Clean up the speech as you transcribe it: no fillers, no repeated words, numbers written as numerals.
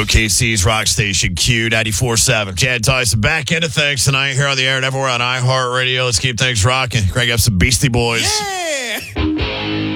OKC's rock station, Q94.7. Chad Tyson back into things tonight here on the air and everywhere on iHeartRadio. Let's keep things rocking. Crank up some Beastie Boys. Yeah!